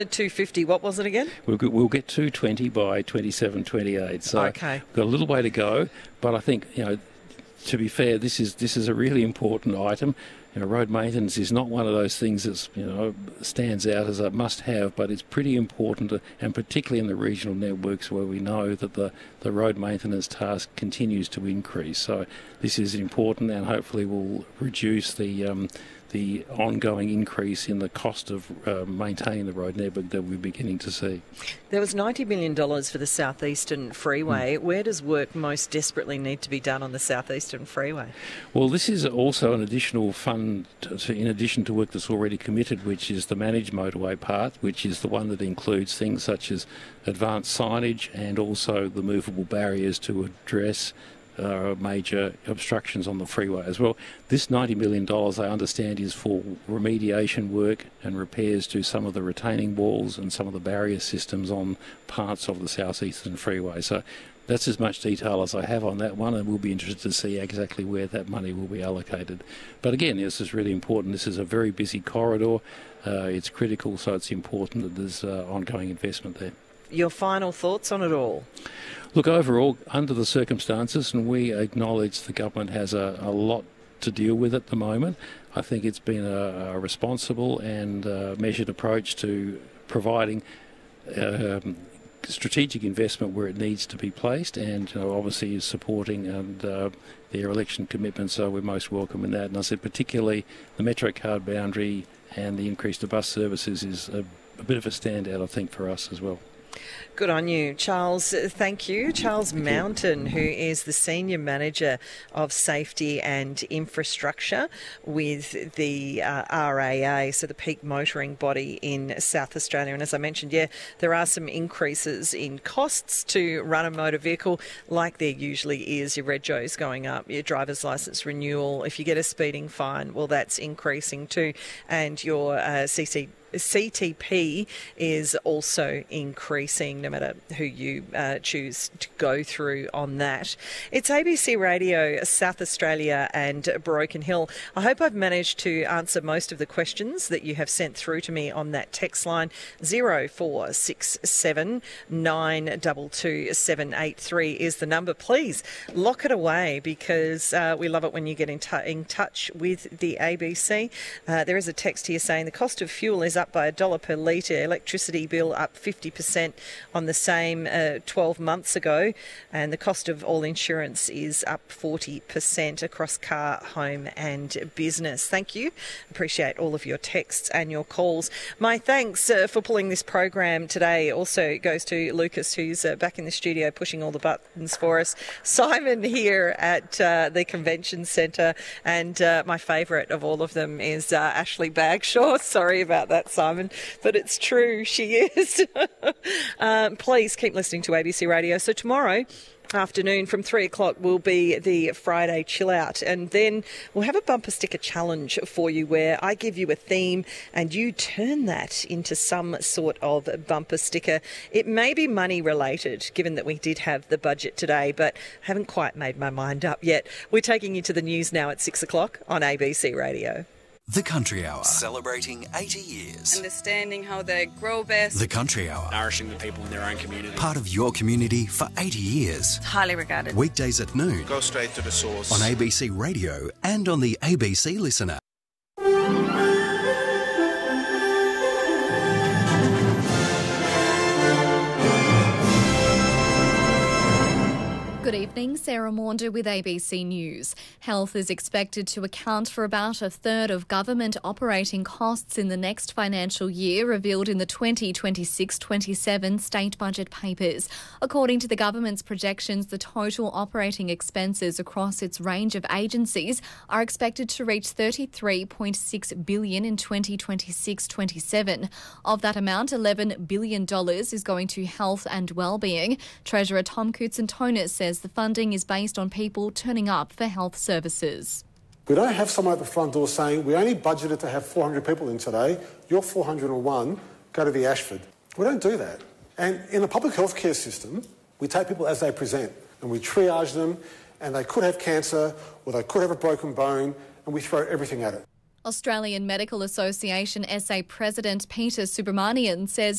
250, what was it again? We'll get 220 by 27, 28. So okay. We've got a little way to go, but I think, to be fair, this is a really important item. Road maintenance is not one of those things that stands out as a must-have, but it's pretty important, and particularly in the regional networks where we know that the road maintenance task continues to increase. So this is important, and hopefully will reduce the ongoing increase in the cost of maintaining the road network that we're beginning to see. There was $90 million for the South Eastern Freeway. Where does work most desperately need to be done on the South Eastern Freeway? Well, this is also an additional fund in addition to work that's already committed, which is the managed motorway part, which is the one that includes things such as advanced signage and also the movable barriers to address major obstructions on the freeway as well. This $90 million, I understand, is for remediation work and repairs to some of the retaining walls and some of the barrier systems on parts of the South Eastern Freeway. So that's as much detail as I have on that one, and we'll be interested to see exactly where that money will be allocated. But again, this is really important. This is a very busy corridor. It's critical, so it's important that there's ongoing investment there. Your final thoughts on it all? Look, overall, under the circumstances, and we acknowledge the government has a lot to deal with at the moment, I think it's been a responsible and measured approach to providing strategic investment where it needs to be placed, and obviously is supporting their election commitments, so we're most welcome in that. And I said particularly the MetroCard boundary and the increase to bus services is a bit of a standout, I think, for us as well. Good on you, Charles. Thank you. Charles Mountain, who is the Senior Manager of Safety and Infrastructure with the RAA, so the peak motoring body in South Australia. And as I mentioned, there are some increases in costs to run a motor vehicle, like there usually is. Your rego's going up, your driver's licence renewal. If you get a speeding fine, well, that's increasing too. And your CTP is also increasing no matter who you choose to go through on that. It's ABC Radio, South Australia and Broken Hill. I hope I've managed to answer most of the questions that you have sent through to me on that text line. 0467 922 783 is the number. Please lock it away, because we love it when you get in touch with the ABC. There is a text here saying the cost of fuel is up by $1 per litre, electricity bill up 50% on the same 12 months ago, and the cost of all insurance is up 40% across car, home and business. Thank you. Appreciate all of your texts and your calls. My thanks for pulling this program today also goes to Lucas, who's back in the studio pushing all the buttons for us, Simon here at the Convention Centre, and my favourite of all of them is Ashley Bagshaw. Sorry about that, Simon, but it's true, she is. Please keep listening to ABC Radio. So tomorrow afternoon from 3 o'clock will be the Friday Chill Out, and then we'll have a bumper sticker challenge for you where I give you a theme and you turn that into some sort of bumper sticker. It may be money related, given that we did have the budget today, but haven't quite made my mind up yet. We're taking you to the news now at 6 o'clock on ABC Radio. The Country Hour, celebrating 80 years. Understanding how they grow best. The Country Hour, nourishing the people in their own community. Part of your community for 80 years. Highly regarded. Weekdays at noon. Go straight to the source. On ABC Radio and on the ABC Listener. Good evening, Sarah Maunder with ABC News. Health is expected to account for about a third of government operating costs in the next financial year, revealed in the 2026-27 state budget papers. According to the government's projections, the total operating expenses across its range of agencies are expected to reach $33.6 billion in 2026-27. Of that amount, $11 billion is going to health and wellbeing. Treasurer Tom Koutsantonis says the funding is based on people turning up for health services. We don't have someone at the front door saying, we only budgeted to have 400 people in today, you're 401, go to the Ashford. We don't do that. And in a public health care system, we take people as they present and we triage them, and they could have cancer or they could have a broken bone, and we throw everything at it. Australian Medical Association SA President Peter Subramanian says